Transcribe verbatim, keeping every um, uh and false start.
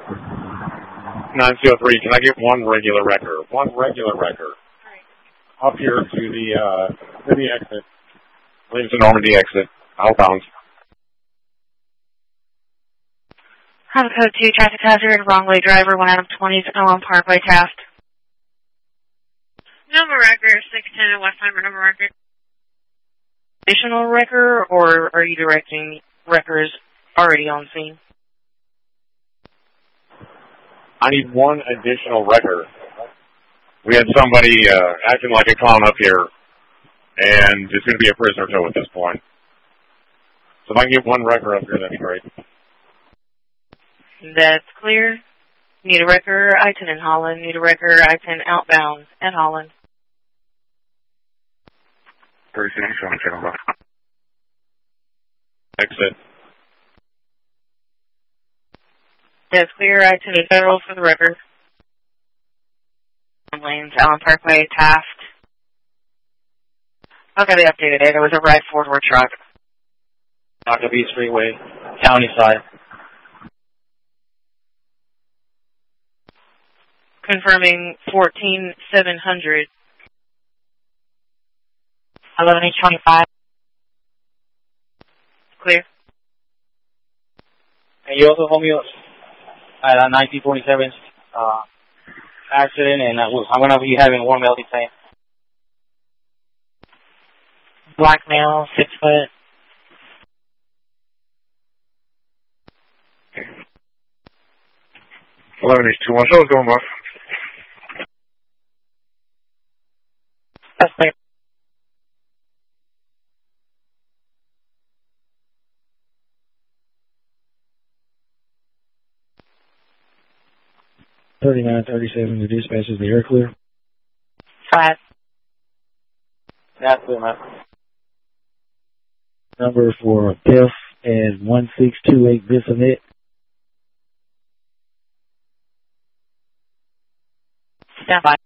nine zero three, can I get one regular wrecker? One regular wrecker. Up here to the, uh, to the exit. Leave to Normandy exit. Outbound. Honda Code two, traffic hazard, wrong way driver, one out of twenties, Elm Parkway, Taft. Number record, six ten, Westheimer, number record. Additional wrecker, or are you directing wreckers already on scene? I need one additional wrecker. We had somebody uh, acting like a clown up here, and it's going to be a prisoner tow at this point. So if I can get one wrecker up here, that'd be great. That's clear. Need a wrecker, I ten in Holland. Need a wrecker, I ten outbound at Holland. Exit. That's clear, I ten in Federal for the wrecker. Lanes, Allen Parkway, Taft. Okay, the updated data was a red four-door truck. Doctor Beach Freeway, county side. Confirming fourteen seven hundred. eleven H twenty-five. Clear. And you also hold me up at a nineteen forty-seven uh, accident, and I'm going to be having warm L D tank. Black male, six foot. eleven H two one, so it's going off. That's clear. thirty-nine thirty-seven, the dispatch is the air clear. Five. That's clear, man. Number for theft is one six two eight Bissonnet. Stand by.